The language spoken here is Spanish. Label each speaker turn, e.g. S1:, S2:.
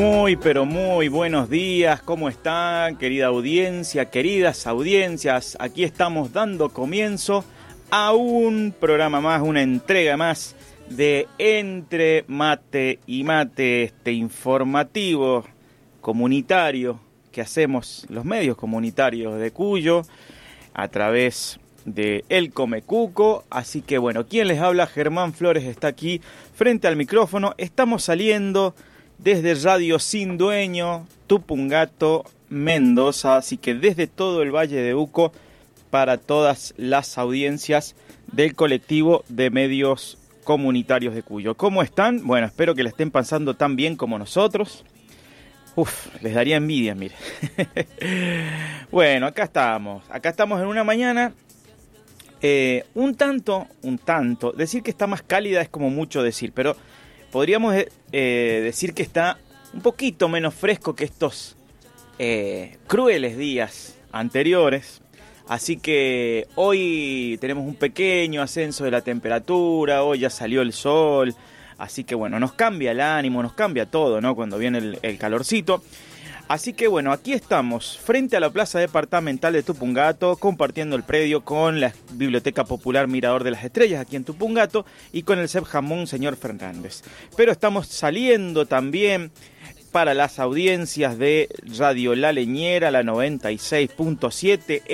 S1: Muy, pero muy buenos días, ¿cómo están, querida audiencia, queridas audiencias? Aquí estamos dando comienzo a un programa más, una entrega más de Entre Mate y Mate, este informativo comunitario que hacemos los medios comunitarios de Cuyo a través de El Comecuco. Así que bueno, quien les habla, Germán Flores, está aquí frente al micrófono. Estamos saliendo desde Radio Sin Dueño, Tupungato, Mendoza, así que desde todo el Valle de Uco para todas las audiencias del colectivo de medios comunitarios de Cuyo. ¿Cómo están? Bueno, espero que la estén pasando tan bien como nosotros. Les daría envidia, mire. Bueno, acá estamos en una mañana un tanto, decir que está más cálida es como mucho decir, pero podríamos decir que está un poquito menos fresco que estos crueles días anteriores. Así que hoy tenemos un pequeño ascenso de la temperatura, hoy ya salió el sol. Así que bueno, nos cambia el ánimo, nos cambia todo, ¿no? Cuando viene el calorcito. Así que bueno, aquí estamos frente a la Plaza Departamental de Tupungato, compartiendo el predio con la Biblioteca Popular Mirador de las Estrellas aquí en Tupungato y con el CEP Jamón Señor Fernández. Pero estamos saliendo también para las audiencias de Radio La Leñera, la 96.7